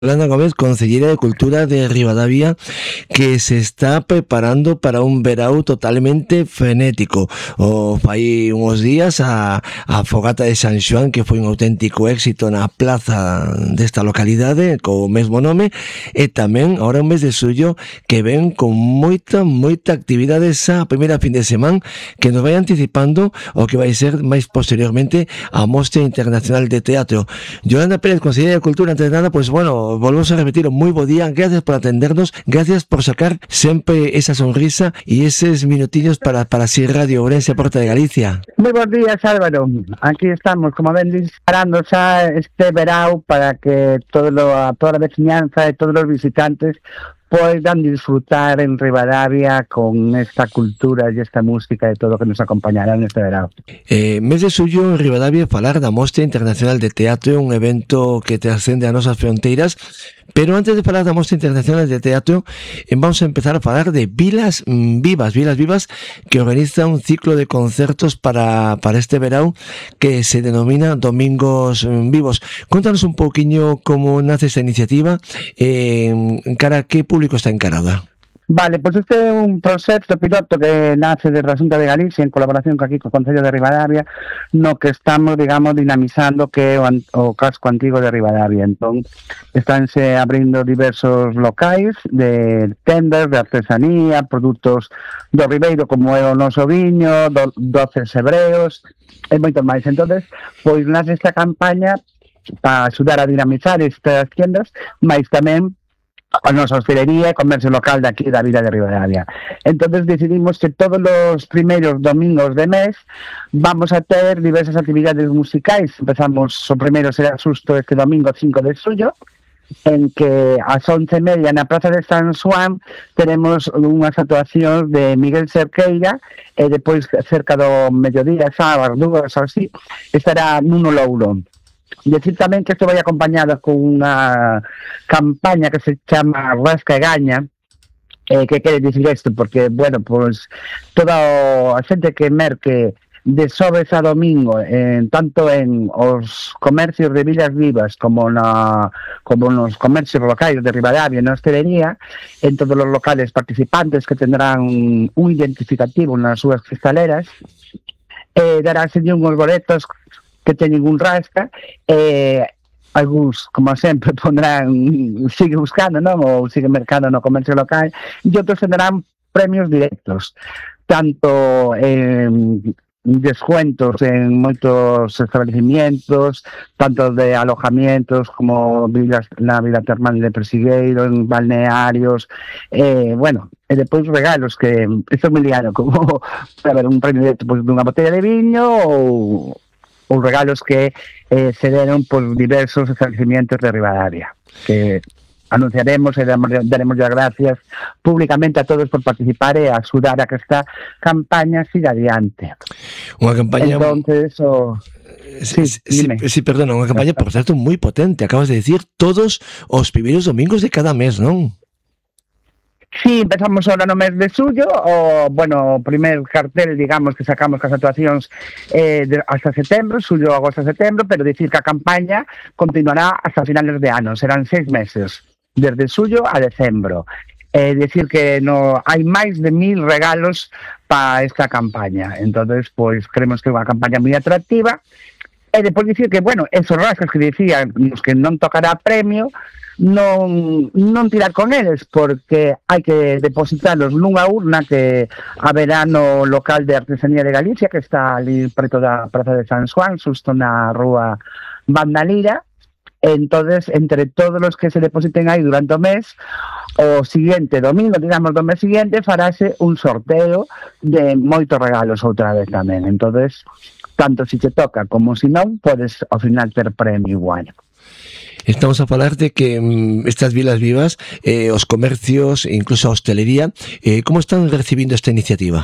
Yolanda Gómez, Concelleira de Cultura de Ribadavia, que se está preparando para un verão totalmente frenético. Fai uns días a fogata de San Xoán, que foi un auténtico éxito na plaza desta localidade, co mesmo nome, e tamén ahora un mes de xullo que ven con moita actividade esa primeira fin de semana que nos vai anticipando o que vai ser máis posteriormente a Mostra Internacional de Teatro. Yolanda Pérez, Concelleira de Cultura, antes de nada, pues bueno, volvemos a repetir, muy buen día, gracias por atendernos, gracias por sacar siempre esa sonrisa y esos minutillos para así Radio Ourense, Porta de Galicia. Muy buenos días, Álvaro. Aquí estamos, como ven, disparando xa este verão para que toda a veciñanza e todos os visitantes poidan disfrutar en Ribadavia con esta cultura e esta música e todo que nos acompañará neste verão. Mes de xullo en Ribadavia falar da Mostra Internacional de Teatro, un evento que trascende a nosas fronteiras, pero antes de falar da Mostra Internacional de Teatro, vamos a empezar a falar de Vilas Vivas, que organiza un ciclo de concertos para este verão que se denomina Domingos Vivos. Contanos un pouquiño como nace esta iniciativa, cara a que público está encarada. Vale, pois este é un proxecto piloto que nace desde a Xunta de Galicia en colaboración aquí co Concello de Ribadavia, no que estamos, digamos, dinamizando que o casco antigo de Ribadavia. Entón, estánse abrindo diversos locais de tendas, de artesanía, produtos do Ribeiro, como é o noso viño, doces hebreos, e moito máis. Entonces, pois nace esta campaña para axudar a dinamizar estas tiendas, máis tamén a nosa hostelería e comercio local de aquí da vila de Ribadavia. Entonces decidimos que todos os primeiros domingos de mes vamos a ter diversas actividades musicais. Empezamos, o primeiro será xusto este domingo 5 de xullo, en que ás 11:30 na Praza de San Xoán teremos unhas actuacións de Miguel Cerqueira e depois cerca do mediodía, xa as 2 así, estará Nuno Louro. Decir tamén que isto vai acompañado con unha campaña que se chama Rasca e Gaña. Que quere dicir isto? Porque, bueno, pois toda a xente que merque de xoves a domingo, tanto en os comercios de Vilas Vivas como nos comercios locais de Ribadavia e na hostelería, en todos os locales participantes que tendrán un identificativo nas súas cristaleras, daránse uns boletos que teñen un rasca, algúns, como sempre, pondrán sigue buscando, non? Ou sigue mercando no comercio local, e outros tendrán premios directos, tanto descuentos en moitos establecimientos, tanto de alojamientos como na Vila Termal de Persigueiro, en balnearios, bueno, e depois regalos que, isto é moi liado, como un premio directo dunha botella de viño ou os regalos que se deron por diversos establecimientos de Ribadavia, que anunciaremos e daremos as gracias públicamente a todos por participar e axudar a que esta campaña siga adiante. Unha campaña... Entonces, perdona, unha campaña, por certo, moi potente. Acabas de decir todos os primeiros domingos de cada mes, non? Sí, empezamos ahora no mes de xullo, o primer cartel, digamos, que sacamos cas actuacións hasta setembro, xullo, agosto, setembro, pero dicir que a campaña continuará hasta finales de ano, serán 6 meses, desde xullo a decembro. Decir que hai máis de 1000 regalos para esta campaña, entonces, pois, creemos que é unha campaña moi atractiva, e depois dicir que, bueno, esos rascos que dicían, nos que non tocará premio, non tirar con eles, porque hai que depositalos nunha urna que haberá no local de Artesanía de Galicia, que está ali preto da Praza de San Xoán, xusto na rúa Bandalira. Entonces, entre todos os que se depositen aí durante o mes, o siguiente domingo, digamos, do mes siguiente, farase un sorteo de moitos regalos outra vez tamén. Entonces, tanto si te toca como si non, podes ao final ter premio igual. Estamos a falar de que estas Vilas Vivas, os comercios, incluso a hostelería, como están recibindo esta iniciativa?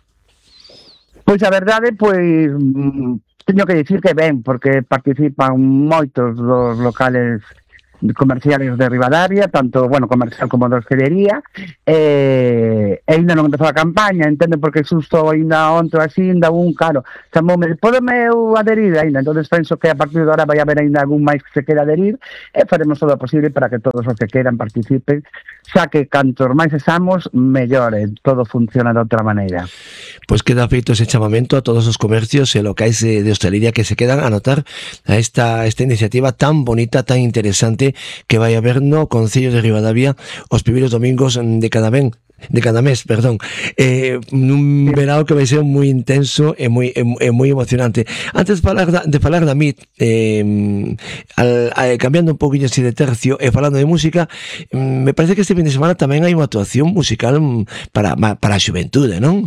Pois a verdade, teño que dicir que ben, porque participan moitos dos locales comerciales de Ribadavia, tanto, bueno, comercial como de hostelería, ainda non empezou a campaña, entende, porque xusto ainda onte así, ainda claro, chamoume, podeme eu aderir ainda, entonces penso que a partir de agora vai haber ainda algún máis que se quera aderir, e faremos todo o posible para que todos os que queran participen, xa que cantos máis examos, mellore, todo funciona de outra maneira. Pois queda feito ese chamamento a todos os comercios e locais de hostelería que se quedan a notar a esta iniciativa tan bonita, tan interesante que vai haber no Concello de Ribadavia os primeiros domingos de cada mes, nun verao que vai ser moi intenso e moi emocionante. Antes de falar da MIT, cambiando un poquinho así de tercio e falando de música, me parece que este fin de semana tamén hai unha actuación musical para a xuventude, non?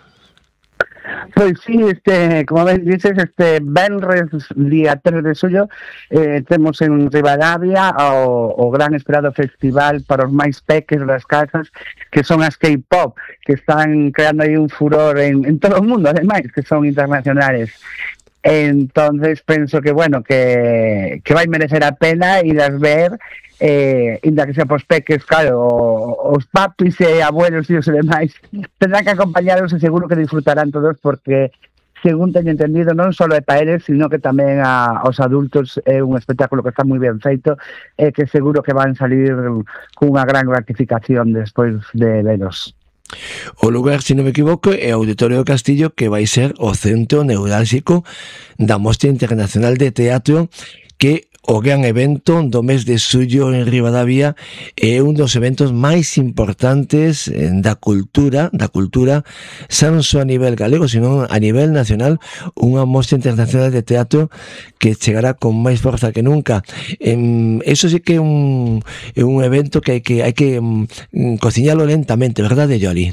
Pois sí, como ben dices, venres día 3 de xullo temos en Ribadavia o gran esperado festival para os máis peques das casas, que son as K-pop, que están creando aí un furor en todo o mundo, ademais, que son internacionales. Entonces penso que, bueno, que vai merecer a pena ir a ver, inda que sea pos peques, claro, os papis e abuelos e os demais tendrán que acompañaros e seguro que disfrutarán todos, porque según teño entendido, non só é para eles, sino que tamén aos adultos é un espectáculo que está moi ben feito e que seguro que van salir cunha gran gratificación despois de veros. O lugar, se non me equivoco, é o Auditorio do Castillo, que vai ser o centro neurálxico da Mostra Internacional de Teatro, que o gran evento do mes de xullo en Ribadavia é un dos eventos máis importantes da cultura, non só a nivel galego, sino a nivel nacional, unha mostra internacional de teatro que chegará con máis forza que nunca. Eso sí que é un evento que hai que cociñalo lentamente, verdade, Yoli?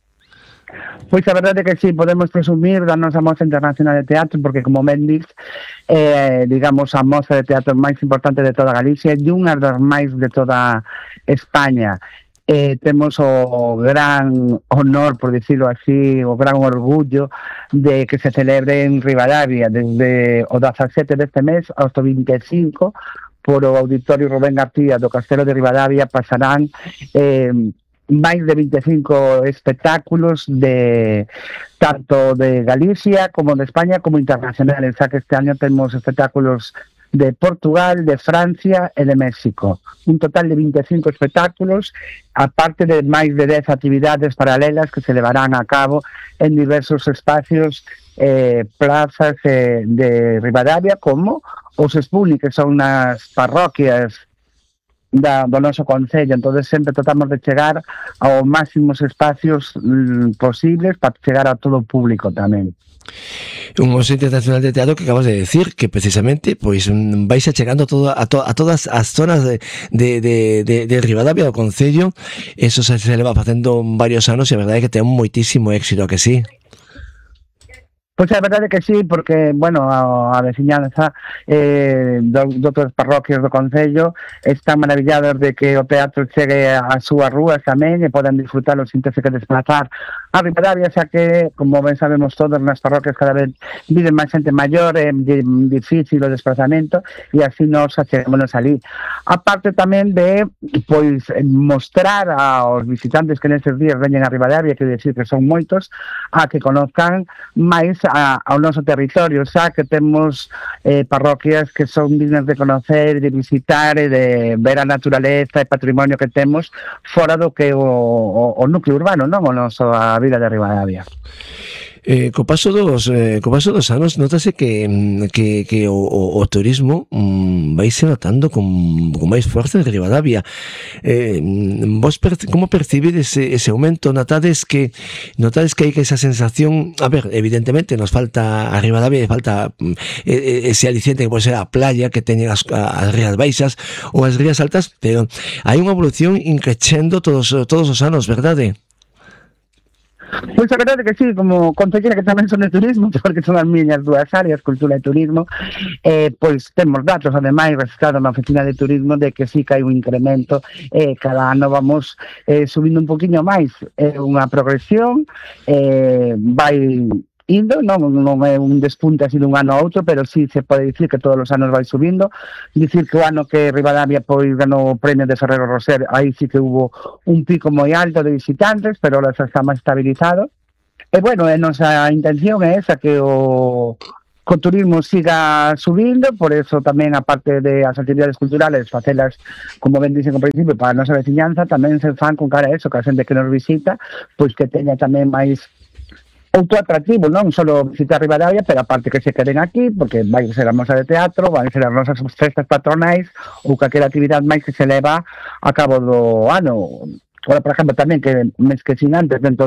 Pois a verdade é que sí, podemos presumir da nosa Mostra Internacional de Teatro, porque como ben dis, digamos, a mostra de teatro máis importante de toda Galicia e unha das máis de toda España. Temos o gran honor, por dicirlo así, o gran orgullo de que se celebre en Ribadavia desde o 17 deste mes ao 25 por o Auditorio Rubén García do Castelo de Ribadavia. Pasarán máis de 25 espectáculos tanto de Galicia como de España como internacionales, xa que este año temos espectáculos de Portugal, de Francia e de México. Un total de 25 espectáculos, aparte de máis de 10 actividades paralelas que se levarán a cabo en diversos espacios, plazas de Ribadavia, como os Espuni, que son as parroquias do noso concello. Entonces sempre tratamos de chegar aos máximos espacios posibles para chegar a todo o público tamén. Un Mostra Internacional de Teatro que acabas de decir que precisamente pois vais chegando a todas as zonas de Ribadavia do concello. Eso se leva facendo varios anos e a verdade é que ten moitísimo éxito, que sí? Pois a verdade que sí, porque, bueno, a veciñanza de outras parroquias do concello están maravillados de que o teatro chegue ás súas rúas tamén e podan disfrutalo sin terse que desplazar a Ribadavia, xa que, como ben sabemos todos, nas parroquias cada vez viven máis xente maior, é difícil o desplazamento e así nos achegámonos ali. Aparte tamén de, pois, mostrar aos visitantes que neses días veñen a Ribadavia, que decir que son moitos, a que conozcan máis ao noso territorio, xa que temos parroquias que son dignas de conocer, de visitar e de ver a naturaleza e patrimonio que temos fora do que o núcleo urbano, non? O noso a vida de Ribadavia. Co paso dos anos notase que o turismo vaise notando con máis forza en Ribadavia. Vos como percibides ese aumento? Notades que hai esa sensación, a ver, evidentemente nos falta a Ribadavia, falta ese aliciente que pode ser a playa que teñen as rías baixas ou as rías altas, pero hai unha evolución increchendo todos os anos, verdade? Pois a verdade que sí, como consellera que tamén son de turismo, porque son as miñas dúas áreas, cultura e turismo, pois temos datos, ademais, registrados na oficina de turismo de que sí que hai un incremento, cada ano vamos subindo un poquinho máis, unha progresión, vai indo, non é un despunte así dun ano a outro, pero sí se pode dicir que todos os anos vai subindo. Dicir que o ano que Ribadavia pois ganou o premio de Ferrero Roser, aí sí que hubo un pico moi alto de visitantes, pero ahora xa está máis estabilizado. E bueno, a nosa intención é esa, que o turismo siga subindo, por eso tamén, aparte de as actividades culturales, facelas, como ben dixen ao principio, para a nosa veciñanza, tamén se fan con cara a eso, que a xente que nos visita, pois que teña tamén máis outro atractivo, non só visitar Ribadavia, pero aparte que se queden aquí, porque vai ser a moza de teatro, vai ser as nosas festas patronais ou calquera actividade máis que se leva a cabo do ano. Agora, por exemplo, tamén que mes que sin antes, dentro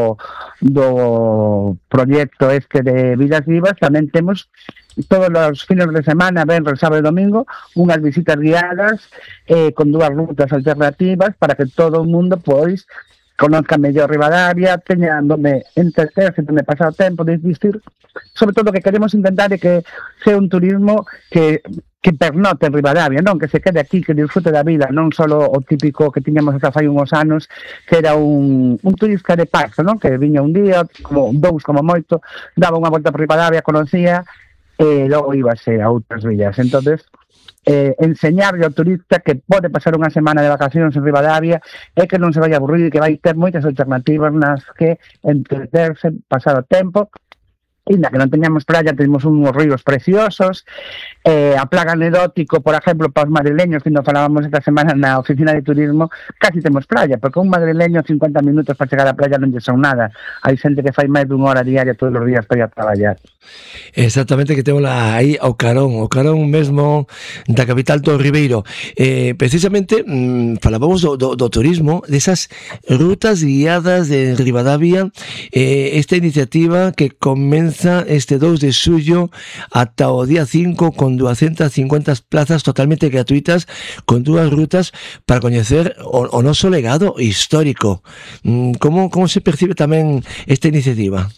do proxecto este de Vidas Vivas, tamén temos todos os fines de semana, venres, sábado e domingo, unhas visitas guiadas con 2 rutas alternativas para que todo o mundo, pois, conozca mellor Ribadavia, teña donde entreterse, donde pasar o tempo, de existir. Sobre todo, que queremos intentar é que sea un turismo que pernote en Ribadavia, non? Que se quede aquí, que disfrute da vida, non só o típico que tiñamos hasta fai uns anos, que era un turista de paso, non? Que viña un día, como 2 como moito, daba unha volta por Ribadavia, conocía, e logo íbase a outras villas. Entonces, enseñarle ao turista que pode pasar unha semana de vacacións en Ribadavia e que non se vai a aburrir, que vai ter moitas alternativas nas que entreterse, pasar o tempo. Ainda que non teñamos playa, temos uns ríos preciosos, a plaga anedótico, por exemplo, para os madrileños, que nos falábamos esta semana na oficina de turismo, casi temos playa, porque un madrileño 50 minutos para chegar á playa non lle son nada. Hai xente que fai máis dunha hora diaria todos os días para ir a traballar. Exactamente, que temos aí ao carón mesmo da capital do Ribeiro. Precisamente, falábamos do turismo, desas rutas guiadas de Ribadavia, esta iniciativa que comeza este 2 de xullo ata o día 5 con 250 plazas totalmente gratuitas, con 2 rutas para coñecer o noso legado histórico. Como se percibe tamén esta iniciativa?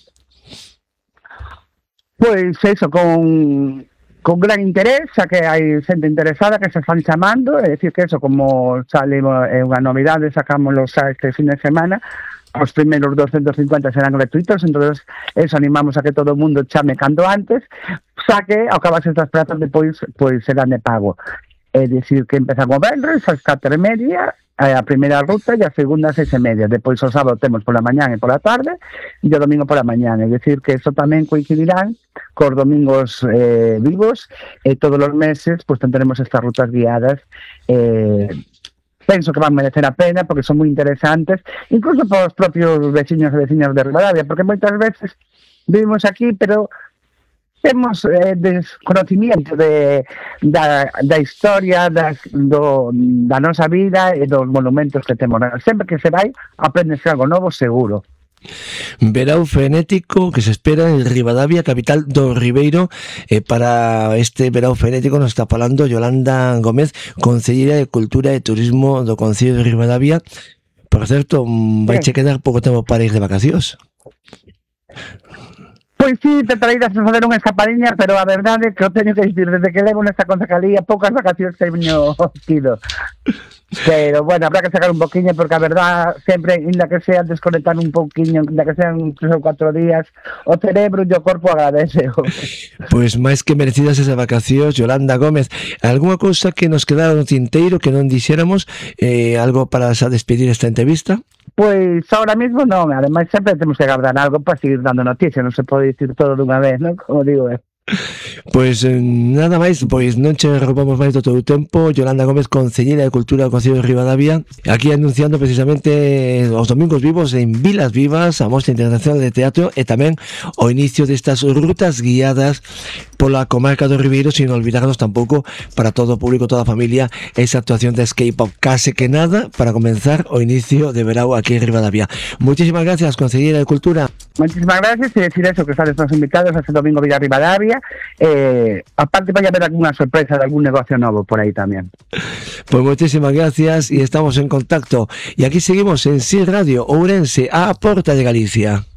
Pois eso, con gran interés, xa que hai xente interesada que se están chamando, é dicir que eso, como sale unha novidade, sacámoslo xa este fin de semana, os primeiros 250 serán gratuitos, entonces eso, animamos a que todo o mundo chame cando antes, xa que ao acabar estas plazas depois pois serán de pago. É dicir que empezan o venres ás 4:30, a primeira ruta, e a segunda ás 6:30. Depois o sábado temos pola mañán e pola tarde, e o domingo pola mañán. É dicir que eso tamén coincidirán cos domingos vivos, e todos os meses pois tendremos estas rutas guiadas. Penso que van merecer a pena porque son moi interesantes, incluso para os propios veciños e veciñas de Ribadavia, porque moitas veces vivimos aquí, pero temos desconocimiento da historia, da nosa vida e dos monumentos que temos. Sempre que se vai, aprendes algo novo, seguro. Verao frenético que se espera en Ribadavia, capital do Ribeiro. Para este verao frenético nos está falando Yolanda Gómez, Concelleira de Cultura e Turismo do Concello de Ribadavia. Por certo, vai che quedar pouco tempo para ir de vacacións. Pois sí, tratarei de fazer unha escapadiña, pero a verdade é que o teño que dicir, desde que levo nesta concejalía, poucas vacacións que teño tido. Pero, bueno, habrá que sacar un poquinho, porque a verdad, sempre, inda que sea desconectar un pouquiño, inda que sean 3 ou 4 días, o cerebro e o corpo agradece. Pois máis que merecidas esas vacacións, Yolanda Gómez. Algúna cousa que nos quedara no tinteiro, que non dixéramos, algo para xa despedir esta entrevista? Pois ahora mismo non, ademais sempre temos que guardar algo para seguir dando noticias, non se pode dicir todo dunha vez, non? Como digo, Pois nada máis, pois non che roubamos máis do teu tempo. Yolanda Gómez, Concelleira de Cultura do Concello de Ribadavia, aquí anunciando precisamente os domingos vivos en Vilas Vivas, a Mostra Internacional de Teatro, e tamén o inicio destas rutas guiadas pola comarca do Ribeiro, sin olvidarnos tampouco para todo o público, toda a familia, esa actuación de Escape Pop, case que nada para comenzar o inicio de verao aquí en Ribadavia. Muchísimas gracias, Concelleira de Cultura. Muchísimas gracias, e decir eso, que están todos invitados a este domingo Villa Ribadavia. Aparte vai haber alguna sorpresa de algún negocio novo por aí tamén. Pues muchísimas gracias y estamos en contacto. Y aquí seguimos en Sí Radio Ourense, a Porta de Galicia.